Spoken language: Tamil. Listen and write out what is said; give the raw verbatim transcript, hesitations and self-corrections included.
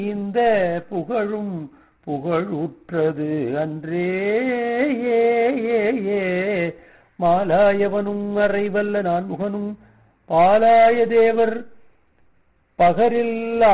இந்த புகழும் புகழுற்றது அன்றே. மாலாயவனும் அறைவல்ல நான்முகனும் பாலாய தேவர் பகரில்